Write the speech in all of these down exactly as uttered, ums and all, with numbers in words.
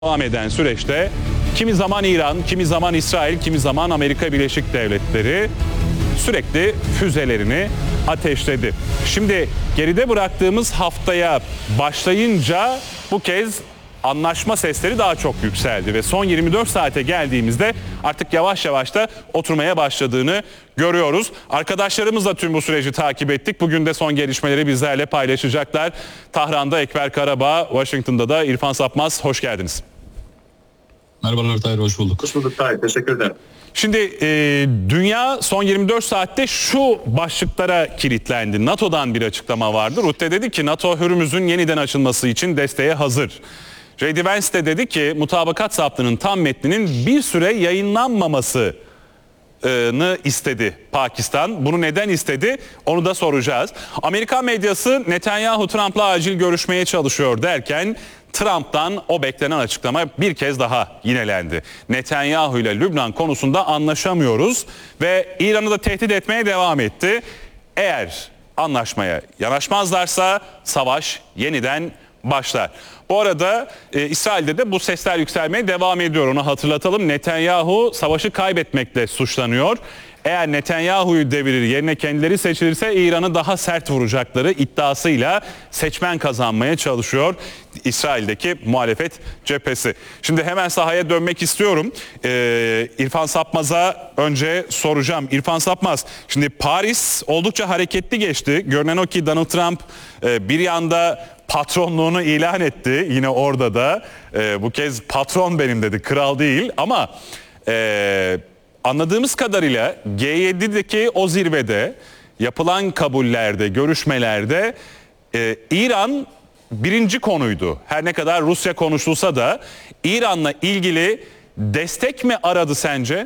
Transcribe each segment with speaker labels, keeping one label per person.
Speaker 1: devam eden süreçte kimi zaman İran, kimi zaman İsrail, kimi zaman Amerika Birleşik Devletleri sürekli füzelerini ateşledi. Şimdi geride bıraktığımız haftaya başlayınca bu kez anlaşma sesleri daha çok yükseldi ve son yirmi dört saate geldiğimizde artık yavaş yavaş da oturmaya başladığını görüyoruz. Arkadaşlarımızla tüm bu süreci takip ettik. Bugün de son gelişmeleri bizlerle paylaşacaklar. Tahran'da Ekber Karabağ, Washington'da da İrfan Sapmaz. Hoş geldiniz.
Speaker 2: Merhabalar Tahir, hoş bulduk.
Speaker 3: Hoş bulduk Tahir, teşekkür ederim.
Speaker 1: Şimdi e, dünya son yirmi dört saatte şu başlıklara kilitlendi. NATO'dan bir açıklama vardı. Rutte dedi ki NATO Hürmüz'ün yeniden açılması için desteğe hazır. J D Vance de dedi ki mutabakat zaptının tam metninin bir süre yayınlanmaması istedi Pakistan. Bunu neden istedi? Onu da soracağız. Amerikan medyası Netanyahu Trump'la acil görüşmeye çalışıyor derken Trump'tan o beklenen açıklama bir kez daha yinelendi. Netanyahu ile Lübnan konusunda anlaşamıyoruz ve İran'ı da tehdit etmeye devam etti. Eğer anlaşmaya yanaşmazlarsa savaş yeniden başlar. Bu arada e, İsrail'de de bu sesler yükselmeye devam ediyor. Onu hatırlatalım. Netanyahu savaşı kaybetmekle suçlanıyor. Eğer Netanyahu'yu devirir, yerine kendileri seçilirse İran'ı daha sert vuracakları iddiasıyla seçmen kazanmaya çalışıyor İsrail'deki muhalefet cephesi. Şimdi hemen sahaya dönmek istiyorum. Ee, İrfan Sapmaz'a önce soracağım. İrfan Sapmaz, şimdi Paris oldukça hareketli geçti. Görünen o ki Donald Trump e, bir yanda patronluğunu ilan etti. Yine orada da e, bu kez patron benim dedi, kral değil. Ama e, anladığımız kadarıyla G yedi'deki o zirvede yapılan kabullerde, görüşmelerde e, İran birinci konuydu. Her ne kadar Rusya konuşulsa da İran'la ilgili destek mi aradı sence?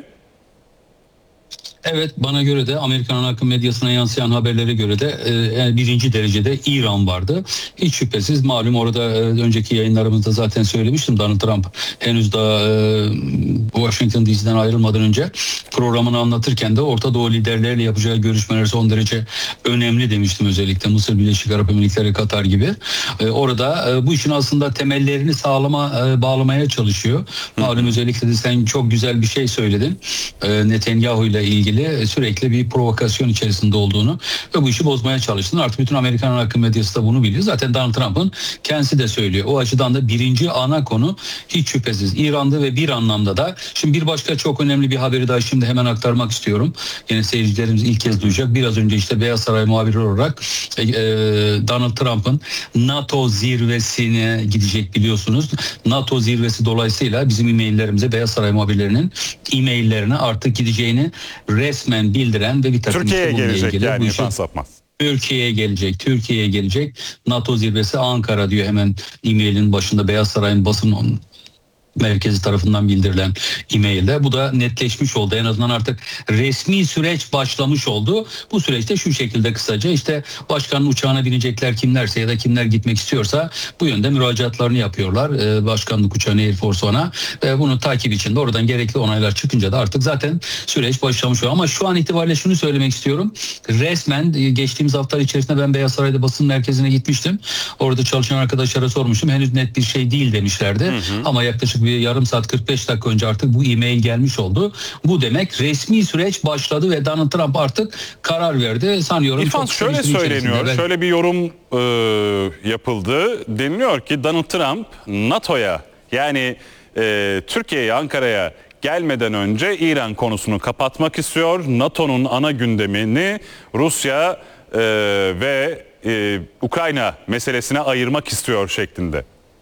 Speaker 2: Evet, bana göre de Amerikan ana akım medyasına yansıyan haberlere göre de e, birinci derecede İran vardı. Hiç şüphesiz malum orada e, önceki yayınlarımızda zaten söylemiştim. Donald Trump henüz daha e, Washington D C'den ayrılmadan önce programını anlatırken de Orta Doğu liderleriyle yapacağı görüşmeler son derece önemli demiştim, özellikle Mısır, Birleşik Arap Emirlikleri, Katar gibi. E, orada e, bu işin aslında temellerini sağlama e, bağlamaya çalışıyor. Malum özellikle de sen çok güzel bir şey söyledin. E, Netanyahu ile ilgili sürekli bir provokasyon içerisinde olduğunu ve bu işi bozmaya çalıştığını artık bütün Amerikan ana akım medyası da bunu biliyor. Zaten Donald Trump'ın kendisi de söylüyor. O açıdan da birinci ana konu hiç şüphesiz İran'da ve bir anlamda da şimdi bir başka çok önemli bir haberi daha şimdi hemen aktarmak istiyorum. Yine seyircilerimiz ilk kez duyacak. Biraz önce işte Beyaz Saray muhabiri olarak e, Donald Trump'ın NATO zirvesine gidecek biliyorsunuz. NATO zirvesi dolayısıyla bizim e-maillerimize, Beyaz Saray muhabirlerinin e-maillerine artık gideceğini resmen bildiren ve bir takım
Speaker 1: Türkiye'ye gelecek
Speaker 2: ilgili,
Speaker 1: yani
Speaker 2: bu
Speaker 1: İrfan
Speaker 2: işi,
Speaker 1: Sapmaz.
Speaker 2: Türkiye'ye gelecek, Türkiye'ye gelecek. NATO zirvesi Ankara diyor hemen e-mailin başında, Beyaz Saray'ın basın merkezi tarafından bildirilen e-mailde. Bu da netleşmiş oldu. En azından artık resmi süreç başlamış oldu. Bu süreçte şu şekilde kısaca işte başkanın uçağına binecekler kimlerse ya da kimler gitmek istiyorsa bu yönde müracaatlarını yapıyorlar. Ee, başkanlık uçağına, Air Force One'a ve bunun takip içinde oradan gerekli onaylar çıkınca da artık zaten süreç başlamış oldu. Ama şu an itibariyle şunu söylemek istiyorum. Resmen geçtiğimiz haftalar içerisinde ben Beyaz Saray'da basın merkezine gitmiştim. Orada çalışan arkadaşlara sormuştum. Henüz net bir şey değil demişlerdi. Hı hı. Ama yaklaşık bir yarım saat kırk beş dakika önce artık bu e-mail gelmiş oldu. Bu demek resmi süreç başladı ve Donald Trump artık karar verdi. Sanıyorum
Speaker 1: İrfan, şöyle söyleniyor, ben... şöyle bir yorum e, yapıldı. Deniliyor ki Donald Trump NATO'ya yani e, Türkiye'ye, Ankara'ya gelmeden önce İran konusunu kapatmak istiyor. NATO'nun ana gündemini Rusya e, ve e, Ukrayna meselesine ayırmak istiyor şeklinde.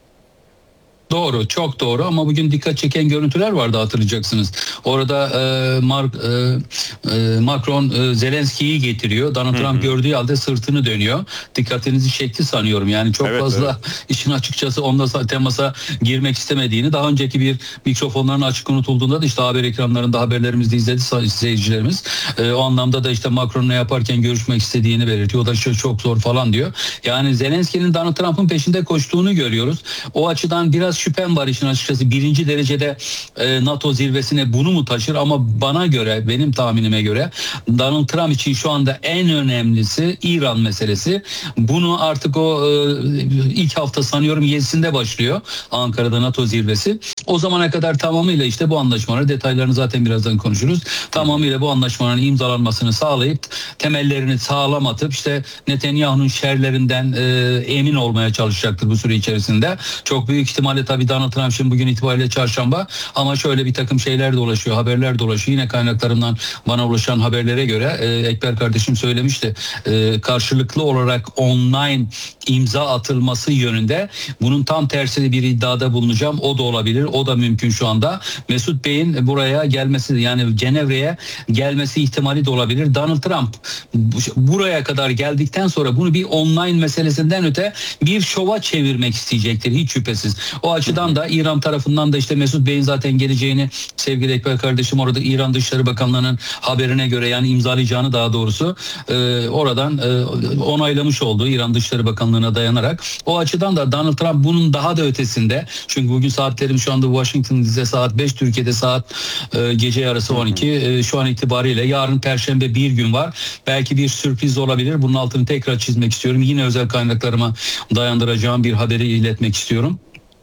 Speaker 2: Doğru, çok doğru ama bugün dikkat çeken görüntüler vardı, hatırlayacaksınız. Orada e, Mark, e, e, Macron e, Zelenski'yi getiriyor. Donald Trump gördüğü halde sırtını dönüyor. Dikkatinizi çekti sanıyorum. Yani çok evet, fazla evet. işin açıkçası onda temasa girmek istemediğini, daha önceki bir mikrofonların açık unutulduğunda da işte haber ekranlarında haberlerimizde izledi seyircilerimiz. E, o anlamda da işte Macron ne yaparken görüşmek istediğini belirtiyor. O da işte çok zor falan diyor. Yani Zelenski'nin Donald Trump'ın peşinde koştuğunu görüyoruz. O açıdan biraz şüphem var işin açıkçası. Birinci derecede e, NATO zirvesine bunu mu taşır? Ama bana göre, benim tahminime göre Donald Trump için şu anda en önemlisi İran meselesi. Bunu artık o e, ilk hafta sanıyorum yedisinde başlıyor Ankara'da NATO zirvesi. O zamana kadar tamamıyla işte bu anlaşmaları, detaylarını zaten birazdan konuşuruz. Tamamıyla bu anlaşmaların imzalanmasını sağlayıp temellerini sağlam atıp işte Netanyahu'nun şerlerinden e, emin olmaya çalışacaktır bu süre içerisinde. Çok büyük ihtimalle tabii Donald Trump şimdi bugün itibariyle çarşamba, ama şöyle bir takım şeyler dolaşıyor, haberler dolaşıyor. Yine kaynaklarımdan bana ulaşan haberlere göre e, Ekber kardeşim söylemişti. E, karşılıklı olarak online imza atılması yönünde, bunun tam tersi bir iddiada bulunacağım. O da olabilir. O da mümkün şu anda. Mesut Bey'in buraya gelmesi, yani Cenevre'ye gelmesi ihtimali de olabilir. Donald Trump buraya kadar geldikten sonra bunu bir online meselesinden öte bir şova çevirmek isteyecektir hiç şüphesiz. O açıdan da İran tarafından da işte Mesut Bey'in zaten geleceğini sevgili Ekber kardeşim orada İran Dışişleri Bakanlığı'nın haberine göre, yani imzalayacağını daha doğrusu e, oradan e, onaylamış olduğu İran Dışişleri Bakanlığı'na dayanarak. O açıdan da Donald Trump bunun daha da ötesinde, çünkü bugün saatlerim şu anda Washington'da saat beş, Türkiye'de saat e, gece yarısı on iki. E, şu an itibariyle yarın Perşembe bir gün var. Belki bir sürpriz olabilir. Bunun altını tekrar çizmek istiyorum. Yine özel kaynaklarıma dayandıracağım bir haberi iletmek istiyorum.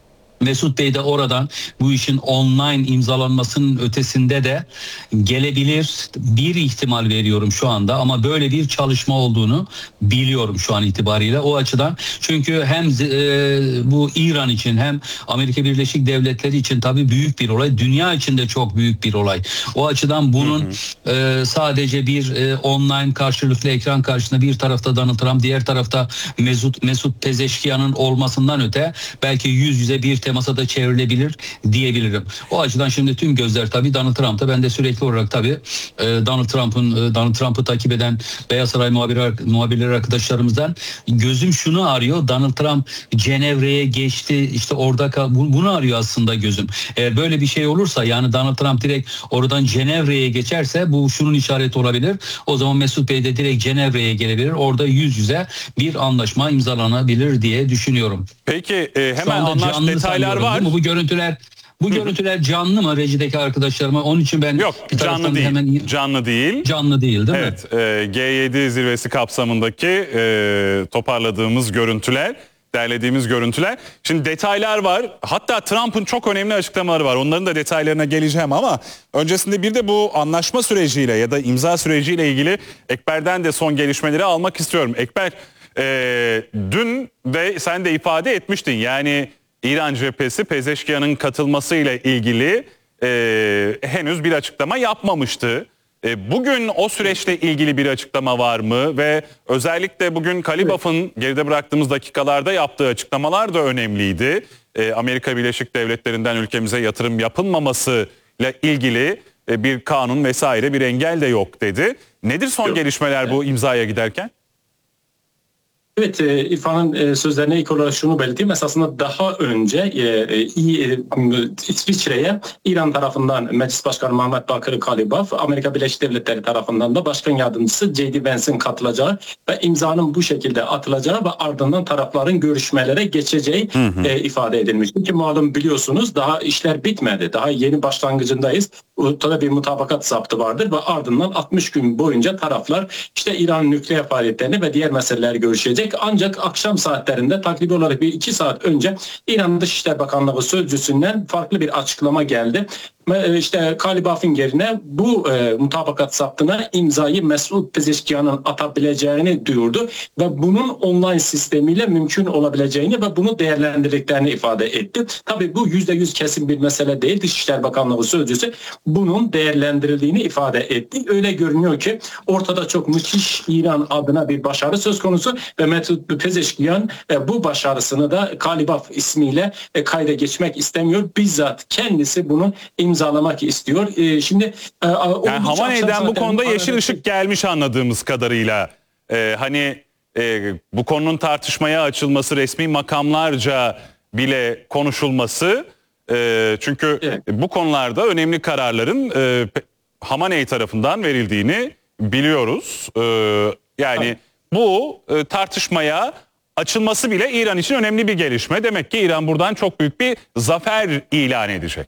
Speaker 2: Mesut Bey de oradan bu işin online imzalanmasının ötesinde de gelebilir, bir ihtimal veriyorum şu anda, ama böyle bir çalışma olduğunu biliyorum şu an itibariyle. O açıdan, çünkü hem e, bu İran için hem Amerika Birleşik Devletleri için tabii büyük bir olay, dünya için de çok büyük bir olay. O açıdan bunun hı hı. E, sadece bir e, online karşılıklı ekran karşısında bir tarafta Donald Trump, diğer tarafta Mesut Mesut Pezeşkiyan'ın olmasından öte belki yüz yüze bir temasa da çevrilebilir diyebilirim. O açıdan şimdi tüm gözler tabii Donald Trump'ta. Ben de sürekli olarak tabii Donald Trump'ın Donald Trump'ı takip eden Beyaz Saray muhabiri, muhabirleri arkadaşlarımızdan gözüm şunu arıyor. Donald Trump Cenevre'ye geçti, işte orada kal, bunu arıyor aslında gözüm. Eğer böyle bir şey olursa, yani Donald Trump direkt oradan Cenevre'ye geçerse, bu şunun işareti olabilir. O zaman Mesut Bey de direkt Cenevre'ye gelebilir. Orada yüz yüze bir anlaşma imzalanabilir diye düşünüyorum.
Speaker 1: Peki e, hemen anlaş detaylar var.
Speaker 2: Bu görüntüler bu görüntüler canlı mı rejideki arkadaşlarıma? Onun için ben
Speaker 1: yok, canlı değil. Hemen... Canlı değil.
Speaker 2: Canlı değil, değil
Speaker 1: evet,
Speaker 2: mi?
Speaker 1: Evet. E, G yedi zirvesi kapsamındaki e, toparladığımız görüntüler, derlediğimiz görüntüler. Şimdi detaylar var. Hatta Trump'ın çok önemli açıklamaları var. Onların da detaylarına geleceğim, ama öncesinde bir de bu anlaşma süreciyle ya da imza süreciyle ilgili Ekber'den de son gelişmeleri almak istiyorum. Ekber, e, dün de sen de ifade etmiştin. Yani İran cephesi Pezeşkiyan'ın katılmasıyla ilgili e, henüz bir açıklama yapmamıştı. E, bugün o süreçle ilgili bir açıklama var mı? Ve özellikle bugün Kalibaf'ın geride bıraktığımız dakikalarda yaptığı açıklamalar da önemliydi. E, Amerika Birleşik Devletleri'nden ülkemize yatırım yapılmamasıyla ilgili e, bir kanun vesaire, bir engel de yok dedi. Nedir son yok. gelişmeler bu imzaya giderken?
Speaker 3: Evet, e, İrfan'ın e, sözlerine ilk olarak şunu belirteyim. Esasında daha önce e, e, İsviçre'ye İran tarafından Meclis Başkanı Muhammed Bakır Kalibaf, Amerika Birleşik Devletleri tarafından da Başkan Yardımcısı J D Vance'in katılacağı ve imzanın bu şekilde atılacağı ve ardından tarafların görüşmelere geçeceği hı hı. E, ifade edilmişti. Ki malum biliyorsunuz daha işler bitmedi. Daha yeni başlangıcındayız. Ortada bir mutabakat zaptı vardır ve ardından altmış gün boyunca taraflar işte İran nükleer faaliyetlerini ve diğer meseleleri görüşecek. Ancak akşam saatlerinde takribi olarak bir iki saat önce İran Dışişleri Bakanlığı sözcüsünden farklı bir açıklama geldi. İşte Kalibaf'ın yerine bu e, mutabakat zaptına imzayı Mesut Pezeşkiyan'ın atabileceğini duyurdu ve bunun online sistemiyle mümkün olabileceğini ve bunu değerlendirdiklerini ifade etti. Tabii bu yüzde yüz kesin bir mesele değil. Dışişleri Bakanlığı sözcüsü bunun değerlendirildiğini ifade etti. Öyle görünüyor ki ortada çok müthiş İran adına bir başarı söz konusu ve Mesut Pezeşkiyan e, bu başarısını da Kalibaf ismiyle e, kayda geçmek istemiyor. Bizzat kendisi bunu imzalamak istiyor. Ee, şimdi e,
Speaker 1: yani Hamaney'den bu konuda yeşil ışık gelmiş anladığımız kadarıyla. Ee, hani e, bu konunun tartışmaya açılması, resmi makamlarca bile konuşulması. E, çünkü evet. bu konularda önemli kararların e, Hamaney tarafından verildiğini biliyoruz. E, yani evet. bu e, tartışmaya açılması bile İran için önemli bir gelişme. Demek ki İran buradan çok büyük bir zafer ilan edecek.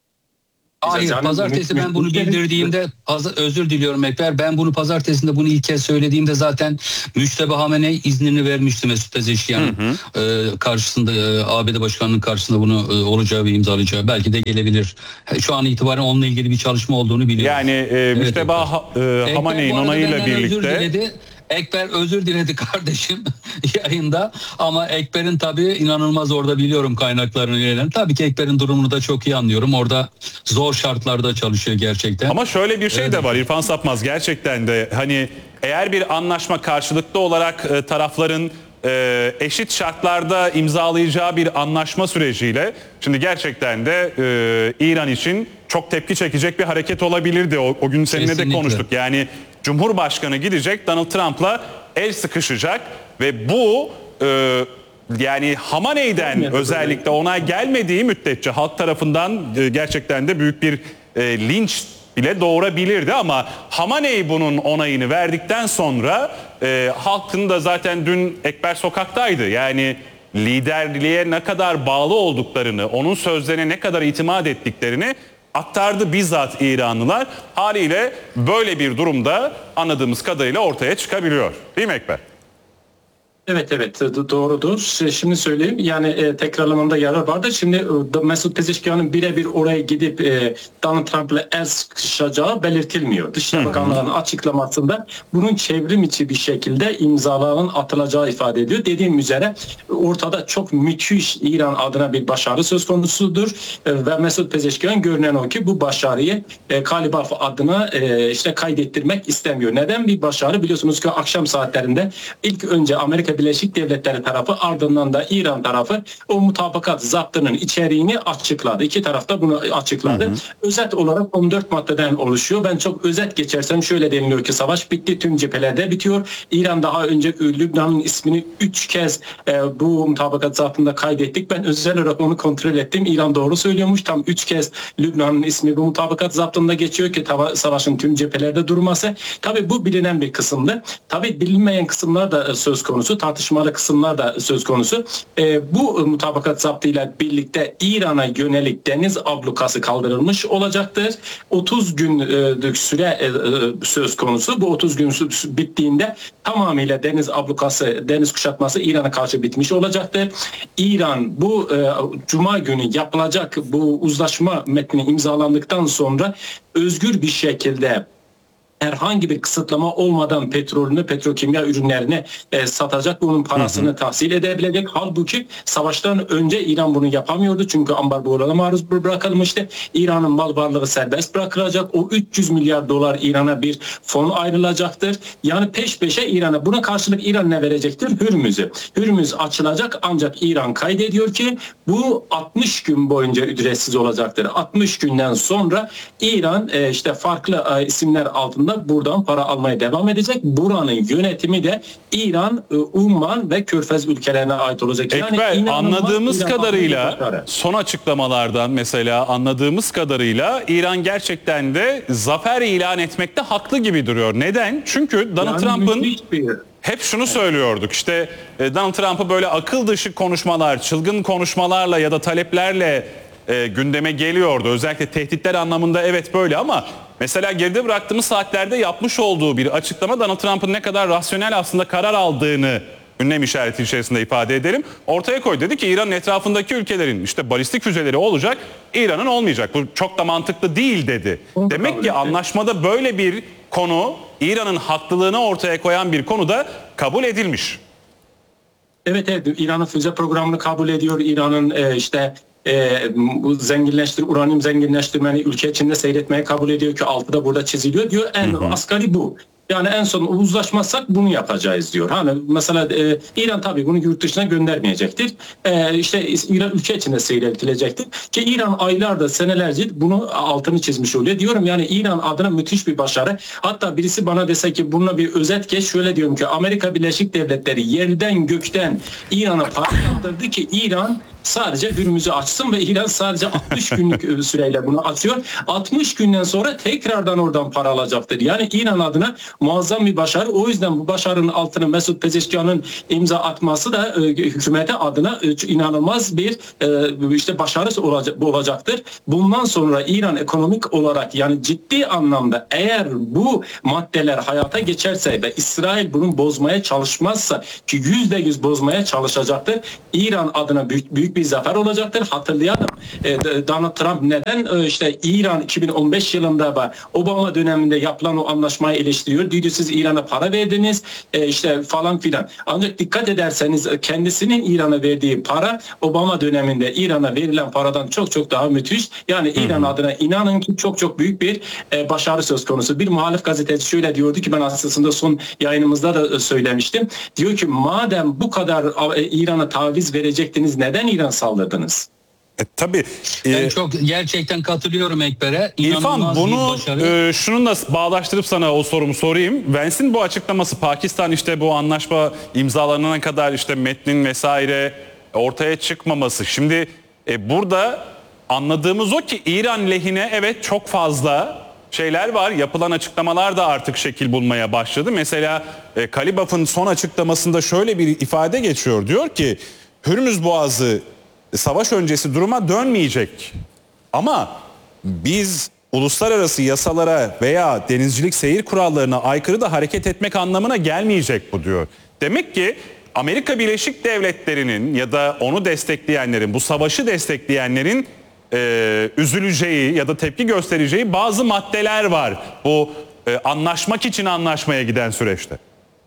Speaker 2: Hayır,
Speaker 3: Yani
Speaker 2: pazartesi ben bunu
Speaker 3: mülteci-
Speaker 2: bildirdiğimde, paz- özür diliyorum Ekber, ben bunu pazartesinde bunu ilk kez söylediğimde zaten Müçteba Hamenei iznini vermişti Mesut Pezeshkian'ın e, karşısında, e, A B D Başkanı'nın karşısında bunu e, olacağı ve imzalayacağı, belki de gelebilir. E, Şu an itibaren onunla ilgili bir çalışma olduğunu biliyorum.
Speaker 1: Yani e, Müçteba
Speaker 2: Ekber.
Speaker 1: Ha- e,
Speaker 2: Ekber
Speaker 1: Hamanei'nin
Speaker 2: bu arada
Speaker 1: onayıyla
Speaker 2: benden özür
Speaker 1: birlikte
Speaker 2: diledi. Ekber özür diledi kardeşim yayında, ama Ekber'in tabii inanılmaz, orada biliyorum kaynaklarını yönelen. Tabii ki Ekber'in durumunu da çok iyi anlıyorum. Orada zor şartlarda çalışıyor gerçekten.
Speaker 1: ama şöyle bir şey de var İrfan Sapmaz, gerçekten de hani eğer bir anlaşma karşılıklı olarak e, tarafların e, eşit şartlarda imzalayacağı bir anlaşma süreciyle, şimdi gerçekten de e, İran için çok tepki çekecek bir hareket olabilirdi. O, o gün seninle de
Speaker 2: Kesinlikle.
Speaker 1: konuştuk. Yani Cumhurbaşkanı gidecek, Donald Trump'la el sıkışacak ve bu e, yani Hamanei'den özellikle onay gelmediği müddetçe halk tarafından e, gerçekten de büyük bir e, linç bile doğurabilirdi, ama Hamanei bunun onayını verdikten sonra e, halkın da zaten dün Ekber sokaktaydı. Yani liderliğe ne kadar bağlı olduklarını, onun sözlerine ne kadar itimat ettiklerini aktardı bizzat İranlılar. Haliyle böyle bir durumda anladığımız kadarıyla ortaya çıkabiliyor. Değil mi Ekber?
Speaker 3: Evet evet do- doğrudur. Ş- Şimdi söyleyeyim, yani e, tekrarlamamda yarar vardır. Şimdi e, Mesut Pezeshkian'ın birebir oraya gidip e, Donald Trump'la el sıkışacağı belirtilmiyor. Dışişleri Bakanlığı'nın açıklamasında bunun çevrim içi bir şekilde imzaların atılacağı ifade ediyor. Dediğim üzere ortada çok müthiş İran adına bir başarı söz konusudur. E, ve Mesut Pezeshkian görünen o ki bu başarıyı e, Kalibaf adına e, işte kaydettirmek istemiyor. Neden bir başarı? Biliyorsunuz ki akşam saatlerinde ilk önce Amerika Birleşik Devletleri tarafı, ardından da İran tarafı o mutabakat zaptının içeriğini açıkladı. İki taraf da bunu açıkladı. Hı hı. Özet olarak on dört maddeden oluşuyor. Ben çok özet geçersem şöyle deniliyor ki savaş bitti, tüm cephelerde bitiyor. İran daha önce Lübnan'ın ismini üç kez e, bu mutabakat zaptında kaydettik. Ben özel olarak onu kontrol ettim. İran doğru söylüyormuş. Tam üç kez Lübnan'ın ismi bu mutabakat zaptında geçiyor ki tava, savaşın tüm cephelerde durması. Tabii bu bilinen bir kısımdı. Tabii bilinmeyen kısımlar da söz konusu. Tartışmalı kısımlar da söz konusu. E, bu mutabakat zaptıyla birlikte İran'a yönelik deniz ablukası kaldırılmış olacaktır. otuz günlük süre e, söz konusu. Bu otuz gün bittiğinde tamamıyla deniz ablukası, deniz kuşatması İran'a karşı bitmiş olacaktır. İran bu e, Cuma günü yapılacak bu uzlaşma metni imzalandıktan sonra özgür bir şekilde herhangi bir kısıtlama olmadan petrolünü, petrokimya ürünlerini e, satacak, bunun parasını hı hı. tahsil edebilecek. Halbuki savaştan önce İran bunu yapamıyordu. Çünkü ambargolara maruz bırakılmıştı. İran'ın mal varlığı serbest bırakılacak. O üç yüz milyar dolar İran'a bir fon ayrılacaktır. Yani peş peşe İran'a, buna karşılık İran ne verecektir? Hürmüz'ü. Hürmüz açılacak, ancak İran kaydediyor ki bu altmış gün boyunca ücretsiz olacaktır. altmış günden sonra İran e, işte farklı e, isimler altında buradan para almaya devam edecek. Buranın yönetimi de İran, Umman ve Körfez ülkelerine ait olacak.
Speaker 1: Ekber,
Speaker 3: yani
Speaker 1: anladığımız
Speaker 3: İran
Speaker 1: kadarıyla son açıklamalardan mesela anladığımız kadarıyla İran gerçekten de zafer ilan etmekte haklı gibi duruyor. Neden? Çünkü Donald yani Trump'ın hep şunu söylüyorduk, işte Donald Trump'ı böyle akıl dışı konuşmalar, çılgın konuşmalarla ya da taleplerle e, gündeme geliyordu. Özellikle tehditler anlamında evet böyle, ama mesela geride bıraktığımız saatlerde yapmış olduğu bir açıklama Donald Trump'ın ne kadar rasyonel aslında karar aldığını ünlem işareti içerisinde ifade edelim. Ortaya koy, dedi ki İran'ın etrafındaki ülkelerin işte balistik füzeleri olacak, İran'ın olmayacak. Bu çok da mantıklı değil dedi. Onu Demek ki anlaşmada böyle bir konu, İran'ın haklılığını ortaya koyan bir konu da kabul edilmiş.
Speaker 3: Evet evet, İran'ın füze programını kabul ediyor. İran'ın e, işte e, bu zenginleştir, uranyum zenginleştirmeni ülke içinde seyretmeye kabul ediyor ki altı da burada çiziliyor diyor. En hı hı. asgari bu. Yani en son uzlaşmazsak bunu yapacağız diyor. Hani mesela e, İran tabii bunu yurt dışına göndermeyecektir. E, işte İran ülke içinde seyredilecektir. Ki İran aylarda, senelerce bunu altını çizmiş oluyor. Diyorum yani İran adına müthiş bir başarı. Hatta birisi bana dese ki bununla bir özet geç, şöyle diyorum ki Amerika Birleşik Devletleri yerden gökten İran'a para yaptırdı ki İran sadece Hürmüz'ü açsın ve İran sadece altmış günlük süreyle bunu açıyor. altmış günden sonra tekrardan oradan para alacaktır. Yani İran adına muazzam bir başarı. O yüzden bu başarının altına Mesut Pezeshkian'ın imza atması da e, hükümete adına e, inanılmaz bir e, işte başarı olacak, olacaktır. Bundan sonra İran ekonomik olarak yani ciddi anlamda eğer bu maddeler hayata geçerse ve İsrail bunu bozmaya çalışmazsa ki yüzde yüz bozmaya çalışacaktır. İran adına büyük, büyük bir zafer olacaktır. Hatırlayalım e, Donald Trump neden e, işte İran iki bin on beş yılında ve Obama döneminde yapılan o anlaşmayı eleştiriyor. Diyor siz İran'a para verdiniz e, işte falan filan. Ancak dikkat ederseniz kendisinin İran'a verdiği para Obama döneminde İran'a verilen paradan çok çok daha müthiş. Yani İran hı hı. adına inanın ki çok çok büyük bir e, başarı söz konusu. Bir muhalif gazeteci şöyle diyordu ki ben aslında son yayınımızda da söylemiştim. Diyor ki madem bu kadar e, İran'a taviz verecektiniz neden İran saldırdınız?
Speaker 1: E, tabii.
Speaker 2: Ben
Speaker 1: e,
Speaker 2: çok gerçekten katılıyorum Ekber'e.
Speaker 1: İrfan bunu e, şununla bağdaştırıp sana o sorumu sorayım. Vance'in bu açıklaması Pakistan işte bu anlaşma imzalanana kadar işte metnin vesaire ortaya çıkmaması. Şimdi e, burada anladığımız o ki İran lehine evet çok fazla şeyler var. Yapılan açıklamalar da artık şekil bulmaya başladı. Mesela e, Kalibaf'ın son açıklamasında şöyle bir ifade geçiyor. Diyor ki Hürmüz Boğazı savaş öncesi duruma dönmeyecek. Ama biz uluslararası yasalara veya denizcilik seyir kurallarına aykırı da hareket etmek anlamına gelmeyecek bu diyor. Demek ki Amerika Birleşik Devletleri'nin ya da onu destekleyenlerin, bu savaşı destekleyenlerin e, üzüleceği ya da tepki göstereceği bazı maddeler var. Bu e, anlaşmak için anlaşmaya giden süreçte.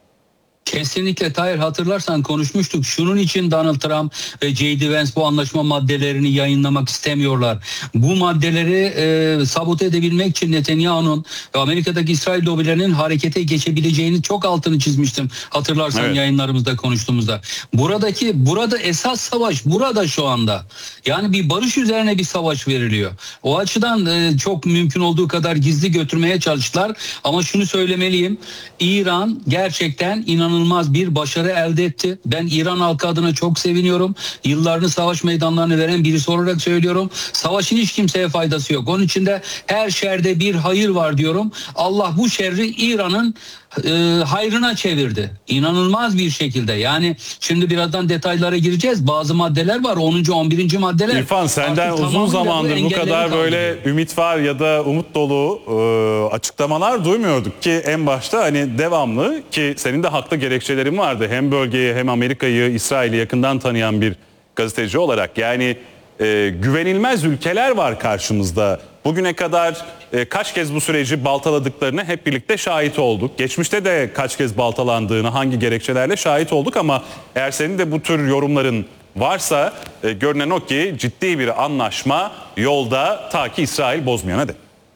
Speaker 2: Kesinlikle Tahir, hatırlarsan konuşmuştuk. Şunun için Donald Trump ve J D Vance bu anlaşma maddelerini yayınlamak istemiyorlar. Bu maddeleri e, sabote edebilmek için Netanyahu'nun ve Amerika'daki İsrail lobilerinin harekete geçebileceğini çok altını çizmiştim. Hatırlarsan evet. Yayınlarımızda konuştuğumuzda. Buradaki burada esas savaş burada şu anda. Yani bir barış üzerine bir savaş veriliyor. O açıdan e, çok mümkün olduğu kadar gizli götürmeye çalıştılar. Ama şunu söylemeliyim. İran gerçekten inanılmaz inanılmaz bir başarı elde etti. Ben İran halkı adına çok seviniyorum. Yıllarını savaş meydanlarını veren birisi olarak söylüyorum. Savaşın hiç kimseye faydası yok. Onun içinde her şerde bir hayır var diyorum. Allah bu şerri İran'ın e, hayrına çevirdi. İnanılmaz bir şekilde. Yani şimdi birazdan detaylara gireceğiz. Bazı maddeler var. onuncu on birinci maddeler.
Speaker 1: İrfan senden uzun zamandır bu, bu kadar böyle ümit var ya da umut dolu e, açıklamalar duymuyorduk ki en başta hani devamlı ki senin de haklı gerekçelerin vardı. Hem bölgeyi hem Amerika'yı, İsrail'i yakından tanıyan bir gazeteci olarak yani e, güvenilmez ülkeler var karşımızda. Bugüne kadar e, kaç kez bu süreci baltaladıklarını hep birlikte şahit olduk. Geçmişte de kaç kez baltalandığını, hangi gerekçelerle şahit olduk ama eğer senin de bu tür yorumların varsa e, görünen o ki ciddi bir anlaşma yolda ta ki İsrail bozmayana dek.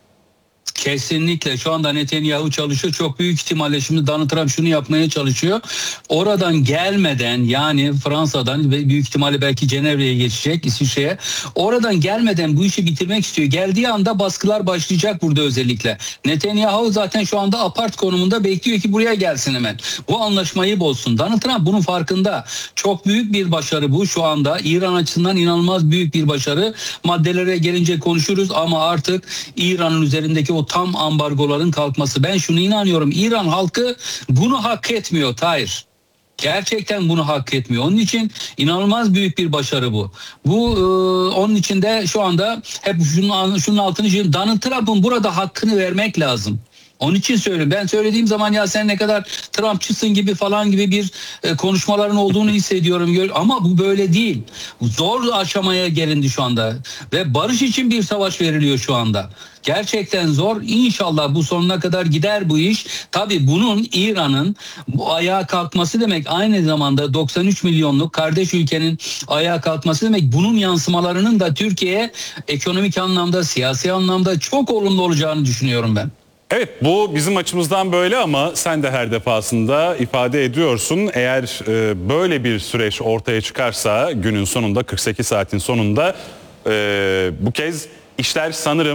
Speaker 2: Kesinlikle şu anda Netanyahu çalışıyor. Çok büyük ihtimalle şimdi Donald Trump şunu yapmaya çalışıyor. Oradan gelmeden yani Fransa'dan ve büyük ihtimalle belki Cenevre'ye geçecek, İsviçre'ye. Oradan gelmeden bu işi bitirmek istiyor. Geldiği anda baskılar başlayacak burada özellikle. Netanyahu zaten şu anda apart konumunda bekliyor ki buraya gelsin hemen. Bu anlaşmayı bozsun. Donald Trump bunun farkında. Çok büyük bir başarı bu şu anda. İran açısından inanılmaz büyük bir başarı. Maddelere gelince konuşuruz ama artık İran'ın üzerindeki o tam ambargoların kalkması. Ben şunu inanıyorum. İran halkı bunu hak etmiyor Tahir. Gerçekten bunu hak etmiyor. Onun için inanılmaz büyük bir başarı bu. Bu e, onun için de şu anda hep şunun, şunun altını çiziyorum. Donald Trump'ın burada hakkını vermek lazım. Onun için söylüyorum. Ben söylediğim zaman ya sen ne kadar Trumpçısın gibi falan gibi bir e, konuşmaların olduğunu hissediyorum. Ama bu böyle değil. Zor aşamaya gelindi şu anda. Ve barış için bir savaş veriliyor şu anda. Gerçekten zor. İnşallah bu sonuna kadar gider bu iş. Tabii bunun İran'ın bu ayağa kalkması demek aynı zamanda doksan üç milyonluk kardeş ülkenin ayağa kalkması demek. Bunun yansımalarının da Türkiye'ye ekonomik anlamda, siyasi anlamda çok olumlu olacağını düşünüyorum ben.
Speaker 1: Evet, bu bizim açımızdan böyle ama sen de her defasında ifade ediyorsun. Eğer e, böyle bir süreç ortaya çıkarsa günün sonunda kırk sekiz saatin sonunda e, bu kez işler sanırım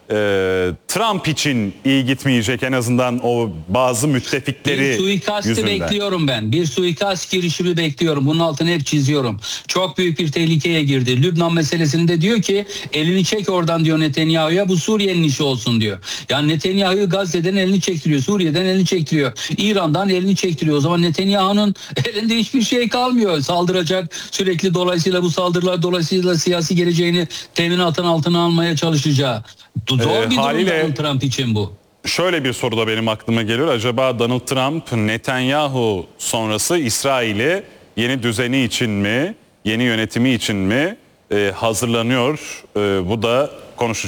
Speaker 1: e, Trump için iyi gitmeyecek, en azından o bazı müttefikleri
Speaker 2: Bir suikastı
Speaker 1: yüzünden.
Speaker 2: bekliyorum ben. Bir suikast girişimi bekliyorum. Bunun altını hep çiziyorum. Çok büyük bir tehlikeye girdi. Lübnan meselesinde diyor ki elini çek oradan diyor Netanyahu'ya, bu Suriye'nin işi olsun diyor. Yani Netanyahu'yu Gazze'den elini çektiriyor. Suriye'den elini çektiriyor. İran'dan elini çektiriyor. O zaman Netanyahu'nun elinde hiçbir şey kalmıyor. Saldıracak sürekli, dolayısıyla bu saldırılar dolayısıyla siyasi geleceğini teminatın altına almaya çalışacağı. Zor
Speaker 1: Ee,
Speaker 2: bir durum
Speaker 1: haliyle-
Speaker 2: Donald Trump için bu.
Speaker 1: Şöyle bir soru da benim aklıma geliyor. Acaba Donald Trump Netanyahu sonrası İsrail'i yeni düzeni için mi, yeni yönetimi için mi e, hazırlanıyor? E, bu da konuşacağız.